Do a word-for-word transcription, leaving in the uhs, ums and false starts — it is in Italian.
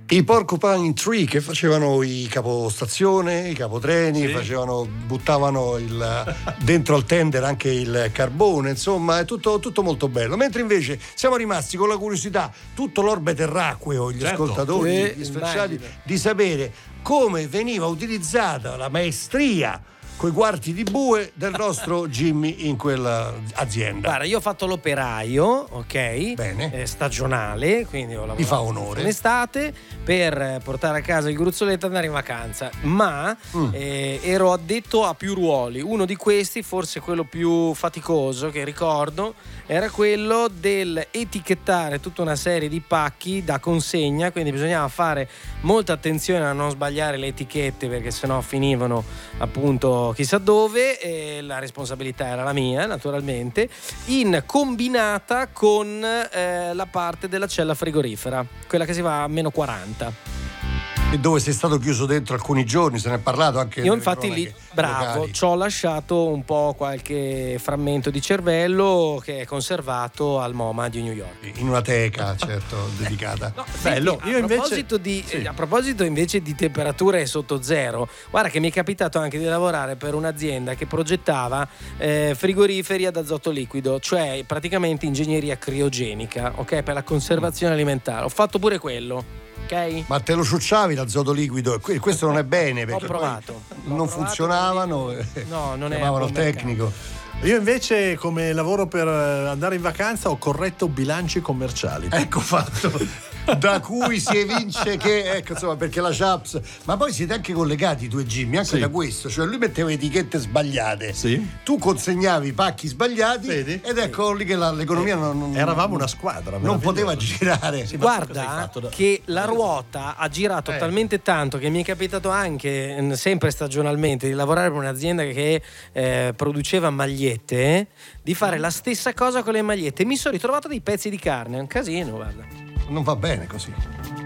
I Porcupine Tree che facevano i capostazione, i capotreni, sì. facevano, buttavano il, dentro al tender anche il carbone, insomma è tutto, tutto molto bello. Mentre invece siamo rimasti con la curiosità, tutto l'orbe terracqueo, gli certo. ascoltatori, eh, gli sfrecciati, di sapere come veniva utilizzata la maestria coi quarti di bue del nostro Jimmy in quell'azienda. Guarda, io ho fatto l'operaio, ok? Bene. Eh, stagionale, quindi ho lavorato mi fa onore in estate per portare a casa il gruzzoletto e andare in vacanza, ma mm. eh, ero addetto a più ruoli. Uno di questi, forse quello più faticoso che ricordo, era quello del etichettare tutta una serie di pacchi da consegna, quindi bisognava fare molta attenzione a non sbagliare le etichette perché sennò finivano appunto chissà dove, e la responsabilità era la mia naturalmente, in combinata con eh, la parte della cella frigorifera, quella che si va a meno quaranta. E dove sei stato chiuso dentro alcuni giorni, se ne è parlato anche. Io infatti lì, bravo, ci ho lasciato un po' qualche frammento di cervello che è conservato al MoMA di New York. In una teca, certo, dedicata. No, bello. Io a, invece... proposito di, sì. a proposito invece di temperature sotto zero, guarda che mi è capitato anche di lavorare per un'azienda che progettava eh, frigoriferi ad azoto liquido, cioè praticamente ingegneria criogenica, ok, per la conservazione alimentare. Ho fatto pure quello. Okay. Ma te lo ciucciavi l'azoto liquido e questo non è bene perché ho provato, poi non provato, funzionavano, no, non chiamavano il tecnico. Mercato. Io invece, come lavoro per andare in vacanza, ho corretto bilanci commerciali. Ecco fatto. Da cui si evince che, ecco, insomma, perché la Chaps, ma poi siete anche collegati tu e Jimmy anche sì. da questo, cioè lui metteva etichette sbagliate, sì. tu consegnavi pacchi sbagliati. Vedi? Ed ecco lì che la, l'economia eh, non, non eravamo una squadra, non poteva girare. Sì, guarda da... che la ruota ha girato eh. talmente tanto che mi è capitato anche sempre stagionalmente di lavorare per un'azienda che eh, produceva magliette, di fare la stessa cosa con le magliette. Mi sono ritrovato dei pezzi di carne, è un casino, guarda. Non va bene così.